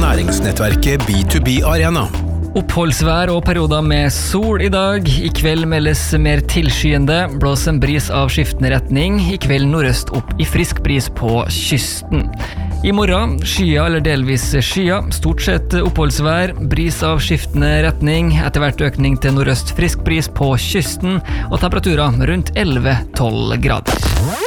næringsnettverket B2B Arena. Oppholdsvær og perioder med sol i dag. I kveld meldes mer tilskyende, blås en bris av skiftende retning. I kveld nordøst opp i frisk bris på kysten. I morgen skya eller delvis skya, stort sett oppholdsvær, bris av skiftende retning, etter hvert økning til nordøst frisk bris på kysten, og temperaturer rundt 11-12 grader.